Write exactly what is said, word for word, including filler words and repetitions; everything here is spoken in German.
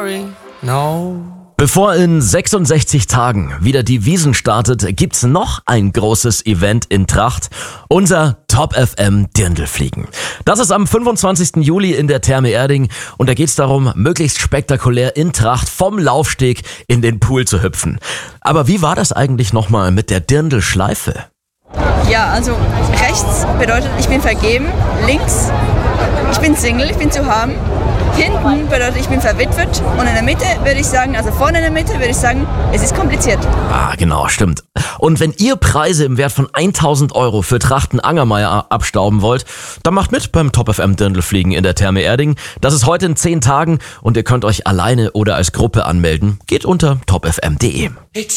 sorry, no. Bevor in sechsundsechzig Tagen wieder die Wiesn startet, gibt's noch ein großes Event in Tracht. Unser Top F M Dirndlfliegen. Das ist am fünfundzwanzigsten Juli in der Therme Erding und da geht's darum, möglichst spektakulär in Tracht vom Laufsteg in den Pool zu hüpfen. Aber wie war das eigentlich nochmal mit der Dirndlschleife? Ja, also rechts bedeutet, ich bin vergeben, links, ich bin Single, ich bin zu haben, hinten bedeutet, ich bin verwitwet und in der Mitte würde ich sagen, also vorne in der Mitte würde ich sagen, es ist kompliziert. Ah, genau, stimmt. Und wenn ihr Preise im Wert von tausend Euro für Trachten Angermeier abstauben wollt, dann macht mit beim Top F M Dirndlfliegen in der Therme Erding. Das ist heute in zehn Tagen und ihr könnt euch alleine oder als Gruppe anmelden. Geht unter top f m punkt de.